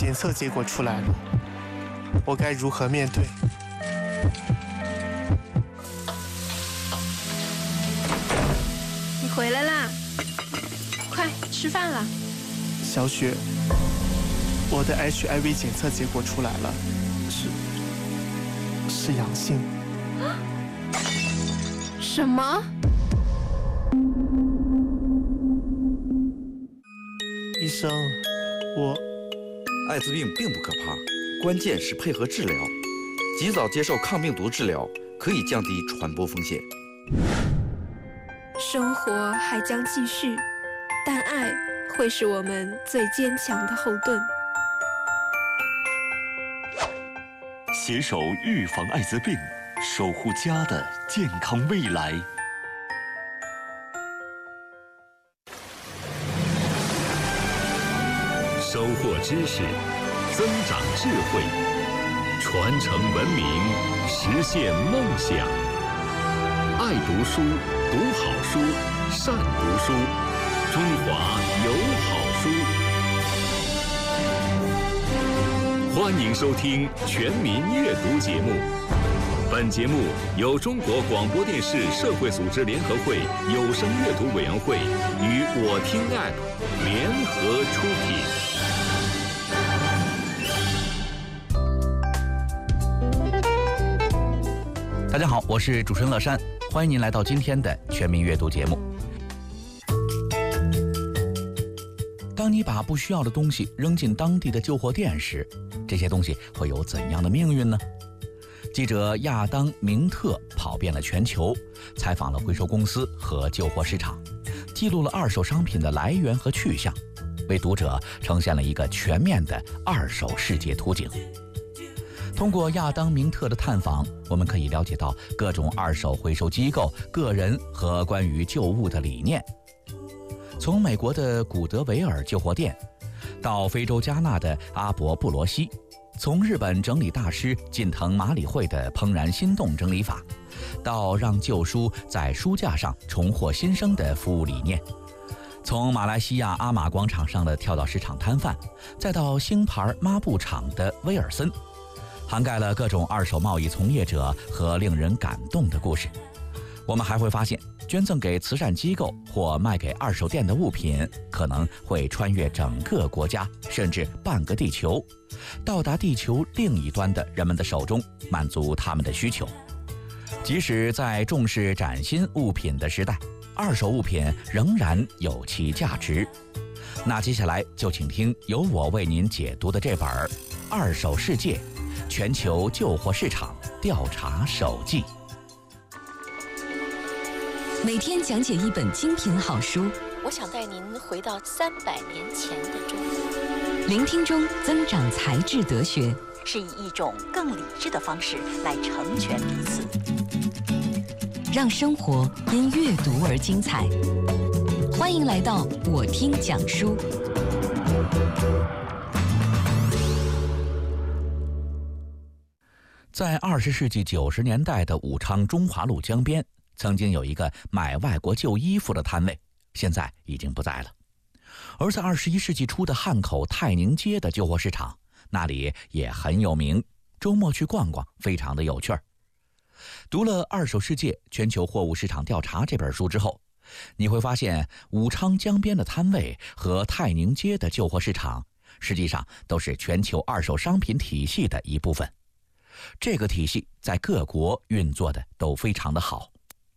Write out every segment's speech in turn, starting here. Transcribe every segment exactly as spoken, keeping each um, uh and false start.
检测结果出来了，我该如何面对？ 你回来啦，快吃饭了。 小雪，我的 H I V 检测结果出来了，是是阳性。 什么？ 医生，我艾滋病并不可怕，关键是配合治疗。及早接受抗病毒治疗，可以降低传播风险。 生活还将继续，但爱会是我们最坚强的后盾。 携手预防艾滋病，守护家的健康未来。 收获知识，增长智慧，传承文明，实现梦想。爱读书，读好书，善读书，中华有好书。欢迎收听《全民阅读》节目。本节目由中国广播电视社会组织联合会有声阅读委员会与我听 App 联合出品。 大家好，我是主持人乐山，欢迎您来到今天的全民阅读节目。当你把不需要的东西扔进当地的旧货店时，这些东西会有怎样的命运呢？记者亚当·明特跑遍了全球，采访了回收公司和旧货市场，记录了二手商品的来源和去向，为读者呈现了一个全面的二手世界图景。通过亚当·明特的探访，我们可以了解到各种二手回收机构、个人和关于旧物的理念。从美国的古德维尔旧货店，到非洲加纳的阿伯布罗西，从日本整理大师近藤麻里惠的怦然心动整理法，到让旧书在书架上重获新生的服务理念。从马来西亚阿玛广场上的跳蚤市场摊贩，再到星牌抹布厂的威尔森，涵盖了各种二手贸易从业者和令人感动的故事。我们还会发现，捐赠给慈善机构或卖给二手店的物品，可能会穿越整个国家，甚至半个地球，到达地球另一端的人们的手中，满足他们的需求。即使在重视崭新物品的时代，二手物品仍然有其价值。那接下来就请听由我为您解读的这本《二手世界：全球旧货市场调查手记》。 每天讲解一本精品好书， 我想带您回到三百年前的中国。 聆听中增长才智德学， 是以一种更理智的方式来成全彼此， 让生活因阅读而精彩。欢迎来到我听讲书。 在二十世纪九十年代的武昌中华路江边，曾经有一个买外国旧衣服的摊位，现在已经不在了。而在二十一世纪初的汉口泰宁街的旧货市场，那里也很有名，周末去逛逛非常的有趣儿。读了《二手世界：全球货物市场调查》这本书之后，你会发现武昌江边的摊位和泰宁街的旧货市场实际上都是全球二手商品体系的一部分。这个体系在各国运作的都非常的好。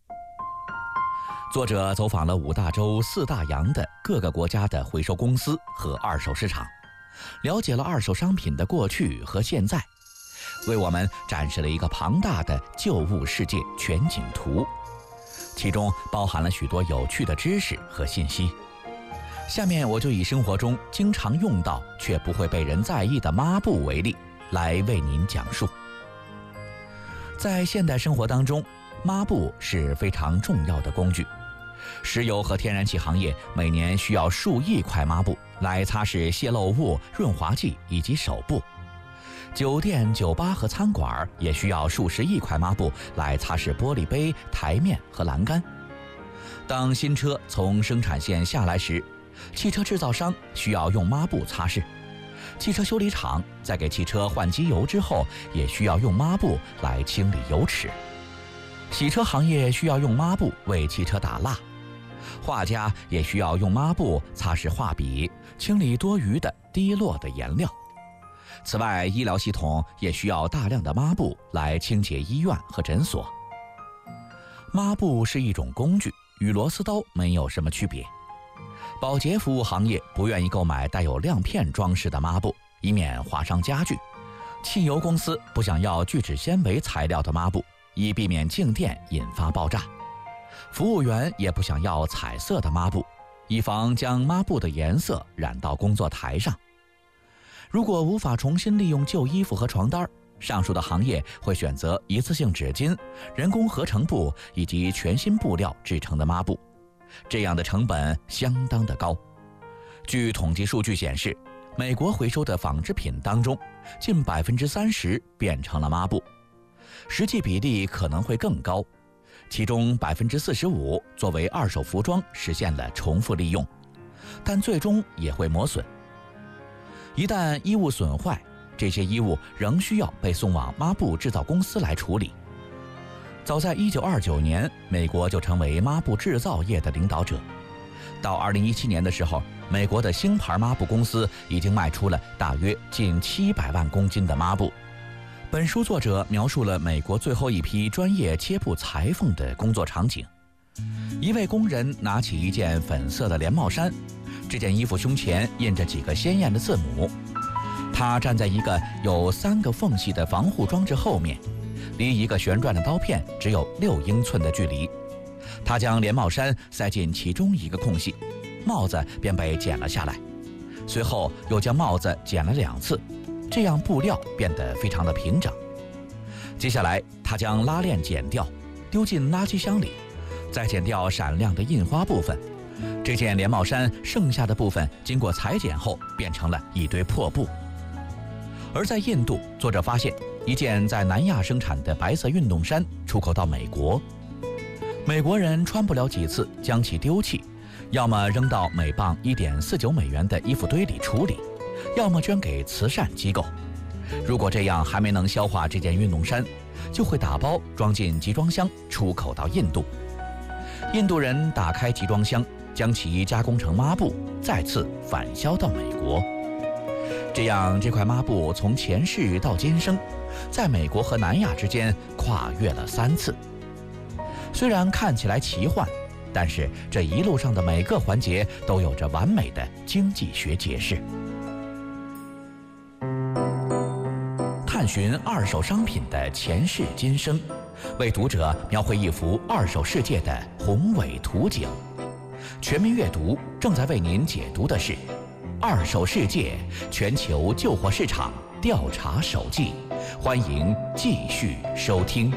作者走访了五大洲四大洋的各个国家的回收公司和二手市场，了解了二手商品的过去和现在，为我们展示了一个庞大的旧物世界全景图，其中包含了许多有趣的知识和信息。下面我就以生活中经常用到却不会被人在意的抹布为例，来为您讲述。在现代生活当中，抹布是非常重要的工具。石油和天然气行业每年需要数亿块抹布来擦拭泄漏物、润滑剂以及手部。酒店、酒吧和餐馆也需要数十亿块抹布来擦拭玻璃杯、台面和栏杆。当新车从生产线下来时，汽车制造商需要用抹布擦拭。 汽车修理厂在给汽车换机油之后，也需要用抹布来清理油尺。洗车行业需要用抹布为汽车打蜡，画家也需要用抹布擦拭画笔，清理多余的滴落的颜料。此外，医疗系统也需要大量的抹布来清洁医院和诊所。抹布是一种工具，与螺丝刀没有什么区别。保洁服务行业不愿意购买带有亮片装饰的抹布，以免划伤家具。汽油公司不想要聚酯纤维材料的抹布，以避免静电引发爆炸。服务员也不想要彩色的抹布，以防将抹布的颜色染到工作台上。如果无法重新利用旧衣服和床单，上述的行业会选择一次性纸巾、人工合成布以及全新布料制成的抹布，这样的成本相当的高。据统计数据显示，美国回收的纺织品当中，近百分之三十变成了抹布，实际比例可能会更高。其中百分之四十五作为二手服装实现了重复利用，但最终也会磨损。一旦衣物损坏，这些衣物仍需要被送往抹布制造公司来处理。早在一九二九年，美国就成为抹布制造业的领导者。到二零一七年的时候，美国的星牌抹布公司已经卖出了大约近七百万公斤的抹布。本书作者描述了美国最后一批专业切布裁缝的工作场景。一位工人拿起一件粉色的连帽衫，这件衣服胸前印着几个鲜艳的字母。他站在一个有三个缝隙的防护装置后面，离一个旋转的刀片只有六英寸的距离。他将连帽衫塞进其中一个空隙，帽子便被剪了下来。随后又将帽子剪了两次，这样布料变得非常的平整。接下来他将拉链剪掉，丢进垃圾箱里，再剪掉闪亮的印花部分。这件连帽衫剩下的部分经过裁剪后变成了一堆破布。而在印度，作者发现一件在南亚生产的白色运动衫出口到美国，美国人穿不了几次将其丢弃，要么扔到每磅 一点四九美元的衣服堆里处理，要么捐给慈善机构。如果这样还没能消化这件运动衫，就会打包装进集装箱出口到印度。印度人打开集装箱，将其加工成抹布，再次返销到美国。这样，这块抹布从前世到今生，在美国和南亚之间跨越了三次。虽然看起来奇幻，但是这一路上的每个环节都有着完美的经济学解释。探寻二手商品的前世今生，为读者描绘一幅二手世界的宏伟图景。全民阅读正在为您解读的是《二手世界全球旧货市场调查手记》，欢迎继续收听。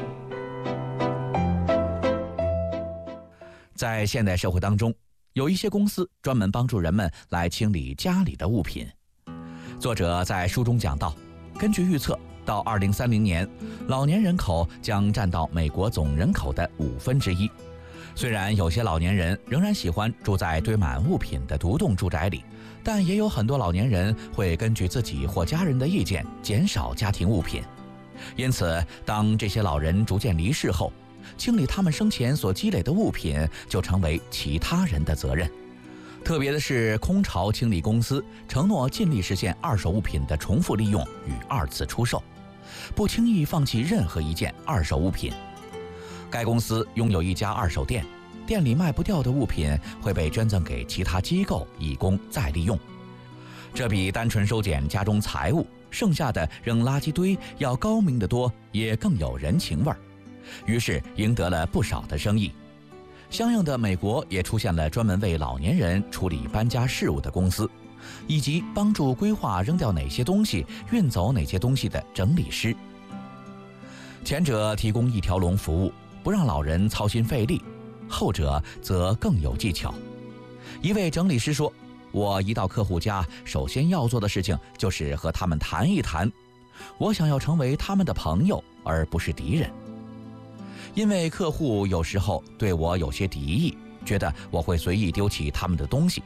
在现代社会当中，有一些公司专门帮助人们来清理家里的物品。作者在书中讲到，根据预测，到二零三零年，老年人口将占到美国总人口的五分之一。虽然有些老年人仍然喜欢住在堆满物品的独栋住宅里，但也有很多老年人会根据自己或家人的意见减少家庭物品。因此，当这些老人逐渐离世后，清理他们生前所积累的物品就成为其他人的责任。特别的是，空巢清理公司承诺尽力实现二手物品的重复利用与二次出售，不轻易放弃任何一件二手物品。该公司拥有一家二手店，店里卖不掉的物品会被捐赠给其他机构以供再利用。这比单纯收捡家中财物，剩下的扔垃圾堆要高明得多，也更有人情味儿。于是赢得了不少的生意。相应的，美国也出现了专门为老年人处理搬家事务的公司，以及帮助规划扔掉哪些东西、运走哪些东西的整理师。前者提供一条龙服务，不让老人操心费力，后者则更有技巧。一位整理师说，我一到客户家，首先要做的事情就是和他们谈一谈，我想要成为他们的朋友，而不是敌人。因为客户有时候对我有些敌意，觉得我会随意丢弃他们的东西，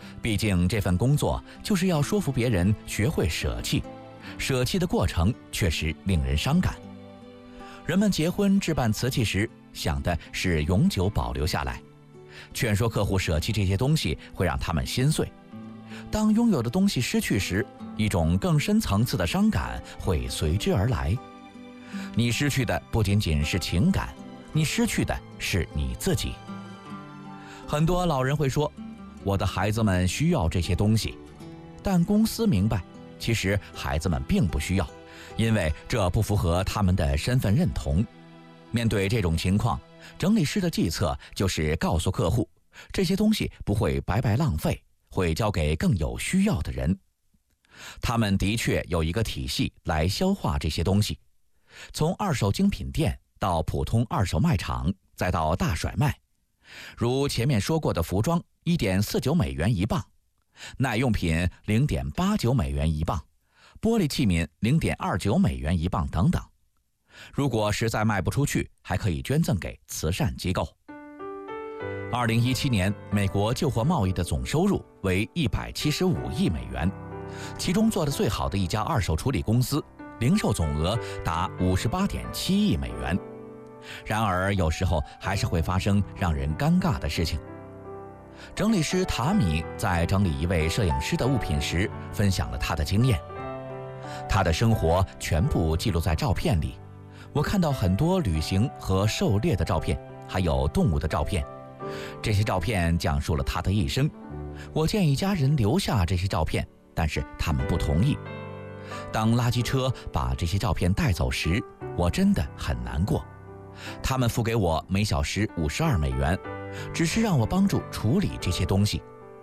毕竟这份工作就是要说服别人学会舍弃，舍弃的过程确实令人伤感。人们结婚置办瓷器时，想的是永久保留下来，劝说客户舍弃这些东西会让他们心碎。当拥有的东西失去时，一种更深层次的伤感会随之而来。你失去的不仅仅是情感，你失去的是你自己。很多老人会说，我的孩子们需要这些东西，但公司明白，其实孩子们并不需要，因为这不符合他们的身份认同。面对这种情况，整理师的计策就是告诉客户，这些东西不会白白浪费，会交给更有需要的人。他们的确有一个体系来消化这些东西，从二手精品店到普通二手卖场，再到大甩卖。如前面说过的服装 一点四九美元一磅，耐用品 零点八九美元一磅，玻璃器皿 零点二九美元一磅等等。如果实在卖不出去，还可以捐赠给慈善机构。二零一七年，美国旧货贸易的总收入为一百七十五亿美元，其中做得最好的一家二手处理公司，零售总额达五十八点七亿美元。然而，有时候还是会发生让人尴尬的事情。整理师塔米在整理一位摄影师的物品时，分享了他的经验。他的生活全部记录在照片里，我看到很多旅行和狩猎的照片，还有动物的照片。这些照片讲述了他的一生。我建议家人留下这些照片，但是他们不同意。当垃圾车把这些照片带走时，我真的很难过。他们付给我每小时五十二美元，只是让我帮助处理这些东西。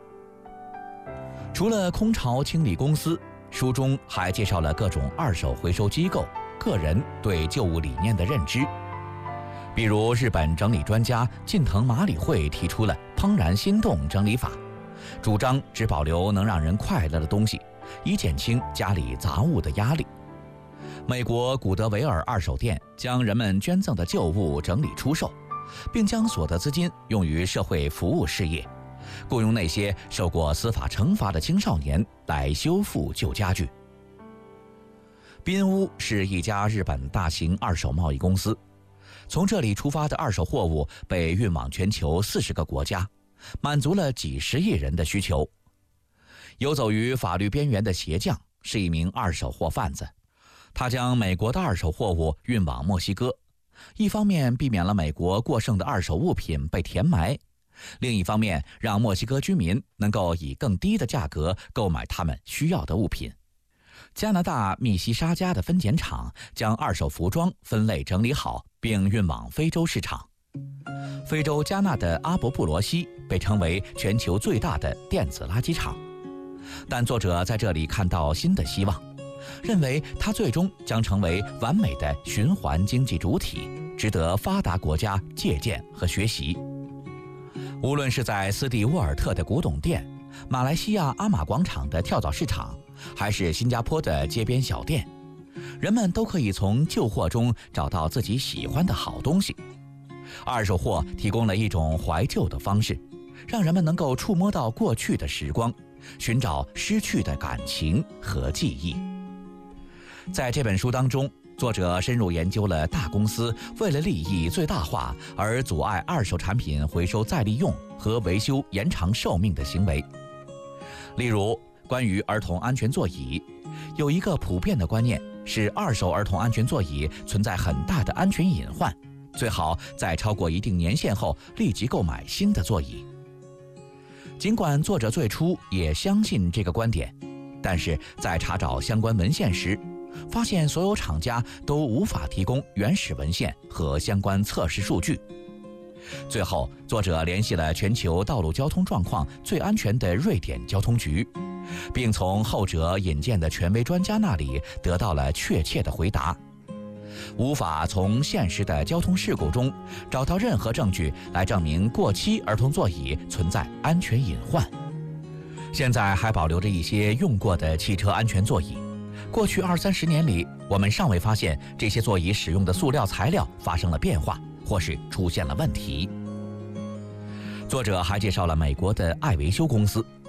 除了空巢清理公司，书中还介绍了各种二手回收机构、个人对旧物理念的认知。比如日本整理专家近藤麻里惠提出了怦然心动整理法，主张只保留能让人快乐的东西，以减轻家里杂物的压力。美国古德维尔二手店将人们捐赠的旧物整理出售，并将所得资金用于社会服务事业，雇佣那些受过司法惩罚的青少年来修复旧家具。滨屋是一家日本大型二手贸易公司，从这里出发的二手货物被运往全球四十个国家，满足了几十亿人的需求。游走于法律边缘的鞋匠是一名二手货贩子，他将美国的二手货物运往墨西哥，一方面避免了美国过剩的二手物品被填埋，另一方面让墨西哥居民能够以更低的价格购买他们需要的物品。加拿大密西沙加的分拣厂将二手服装分类整理好，并运往非洲市场。非洲加纳的阿伯布罗西被称为全球最大的电子垃圾场，但作者在这里看到新的希望，认为它最终将成为完美的循环经济主体，值得发达国家借鉴和学习。无论是在斯蒂沃尔特的古董店，马来西亚阿玛广场的跳蚤市场，还是新加坡的街边小店，人们都可以从旧货中找到自己喜欢的好东西。二手货提供了一种怀旧的方式，让人们能够触摸到过去的时光，寻找失去的感情和记忆。在这本书当中，作者深入研究了大公司为了利益最大化而阻碍二手产品回收再利用和维修延长寿命的行为。例如，关于儿童安全座椅，有一个普遍的观念是二手儿童安全座椅存在很大的安全隐患，最好在超过一定年限后立即购买新的座椅。尽管作者最初也相信这个观点，但是在查找相关文献时，发现所有厂家都无法提供原始文献和相关测试数据。最后，作者联系了全球道路交通状况最安全的瑞典交通局，并从后者引荐的权威专家那里得到了确切的回答。无法从现实的交通事故中找到任何证据来证明过期儿童座椅存在安全隐患。现在还保留着一些用过的汽车安全座椅，过去二三十年里，我们尚未发现这些座椅使用的塑料材料发生了变化，或是出现了问题。作者还介绍了美国的爱维修公司，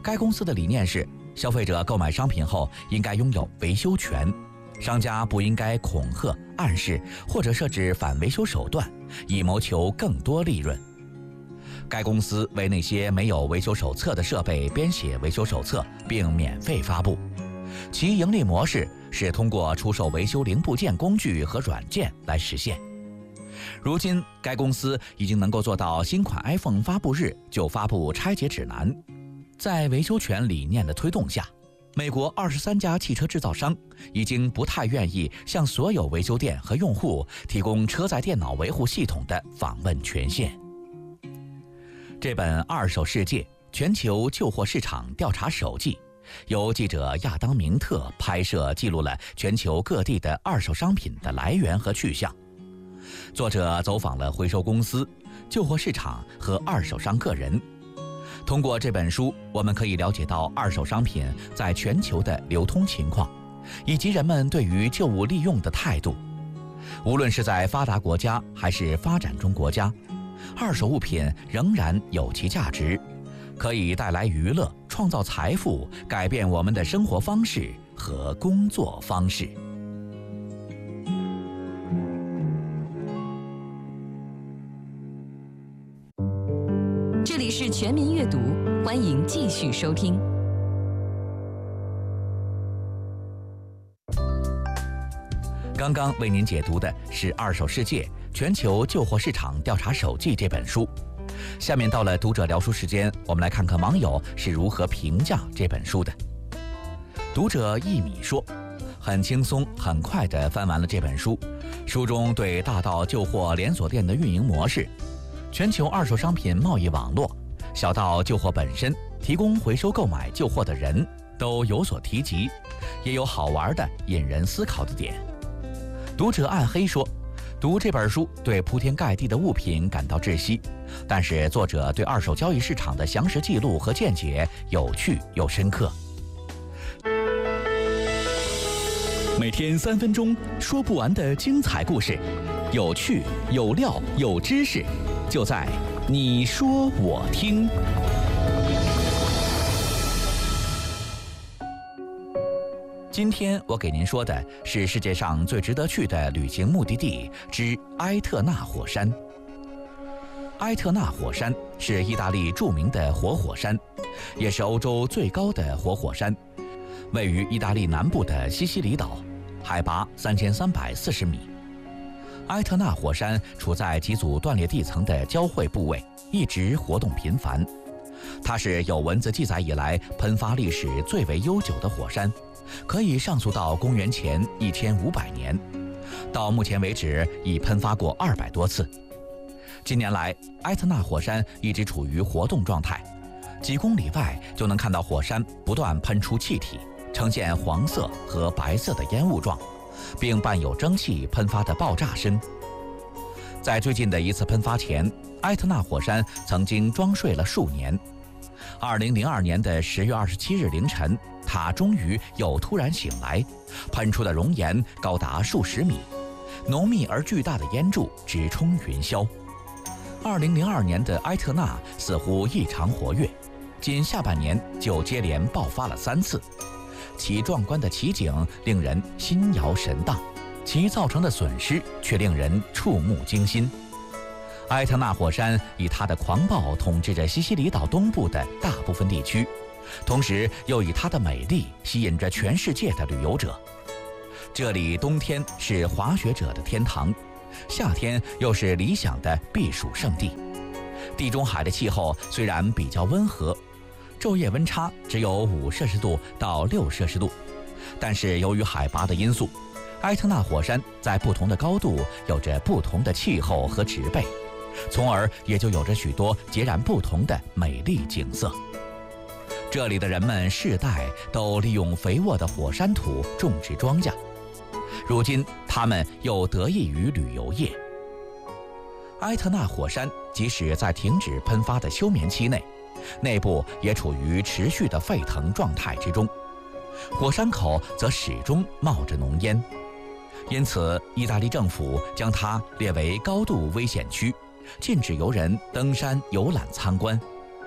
该公司的理念是，消费者购买商品后应该拥有维修权，商家不应该恐吓、暗示或者设置反维修手段，以谋求更多利润。该公司为那些没有维修手册的设备编写维修手册，并免费发布。其盈利模式是通过出售维修零部件工具和软件来实现。如今，该公司已经能够做到新款 iPhone 发布日就发布拆解指南。在维修权理念的推动下，美国二十三家汽车制造商已经不太愿意向所有维修店和用户提供车载电脑维护系统的访问权限。这本《二手世界：全球旧货市场调查手记》由记者亚当·明特拍摄，记录了全球各地的二手商品的来源和去向。作者走访了回收公司、旧货市场和二手商个人。通过这本书，我们可以了解到二手商品在全球的流通情况，以及人们对于旧物利用的态度。无论是在发达国家还是发展中国家，二手物品仍然有其价值，可以带来娱乐、创造财富，改变我们的生活方式和工作方式。 这里是全民阅读，欢迎继续收听。 刚刚为您解读的是《二手世界：全球旧货市场调查手记》这本书。下面到了读者聊书时间，我们来看看网友是如何评价这本书的。读者一米说，很轻松很快地翻完了这本书，书中对大到旧货连锁店的运营模式，全球二手商品贸易网络，小到旧货本身提供回收购买旧货的人都有所提及，也有好玩的引人思考的点。读者暗黑说，读这本书对铺天盖地的物品感到窒息，但是作者对二手交易市场的详实记录和见解有趣又深刻。每天三分钟，说不完的精彩故事，有趣有料有知识，就在你说我听。今天我给您说的是世界上最值得去的旅行目的地之埃特纳火山。埃特纳火山是意大利著名的活火山，也是欧洲最高的活火山，位于意大利南部的西西里岛，海拔三千三百四十米。埃特纳火山处在几组断裂地层的交汇部位，一直活动频繁。它是有文字记载以来喷发历史最为悠久的火山，可以上溯到公元前一千五百年，到目前为止已喷发过二百多次。近年来，埃特纳火山一直处于活动状态，几公里外就能看到火山不断喷出气体，呈现黄色和白色的烟雾状，并伴有蒸汽喷发的爆炸声。在最近的一次喷发前，埃特纳火山曾经装睡了数年。二零零二年的十月二十七日凌晨，它终于又突然醒来，喷出的熔岩高达数十米，浓密而巨大的烟柱直冲云霄。二零零二年的埃特纳似乎异常活跃，仅下半年就接连爆发了三次，其壮观的奇景令人心摇神荡，其造成的损失却令人触目惊心。埃特纳火山以它的狂暴统治着西西里岛东部的大部分地区，同时又以它的美丽吸引着全世界的旅游者。这里冬天是滑雪者的天堂，夏天又是理想的避暑胜地。地中海的气候虽然比较温和，昼夜温差只有五摄氏度到六摄氏度，但是由于海拔的因素，埃特纳火山在不同的高度有着不同的气候和植被，从而也就有着许多截然不同的美丽景色。这里的人们世代都利用肥沃的火山土种植庄稼，如今他们又得益于旅游业。埃特纳火山即使在停止喷发的休眠期内，内部也处于持续的沸腾状态之中，火山口则始终冒着浓烟。因此，意大利政府将它列为高度危险区，禁止游人登山游览参观。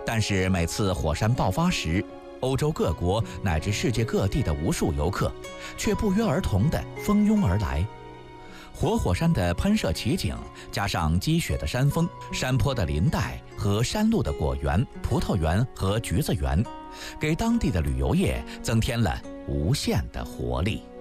但是每次火山爆发时，欧洲各国乃至世界各地的无数游客，却不约而同地蜂拥而来。活火山的喷射奇景，加上积雪的山峰、山坡的林带和山路的果园、葡萄园和橘子园，给当地的旅游业增添了无限的活力。